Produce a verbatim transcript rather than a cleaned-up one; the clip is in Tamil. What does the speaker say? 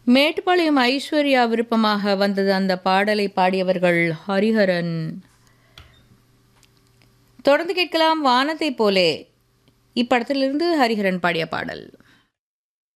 மேட்டுப்பாளையம் ஐஸ்வர்யா விருப்பமாக வந்தது அந்த பாடலை பாடியவர்கள் ஹரிஹரன். தொடர்ந்து கேட்கலாம் வானத்தை போலே இப்படத்திலிருந்து ஹரிஹரன் பாடிய பாடல்.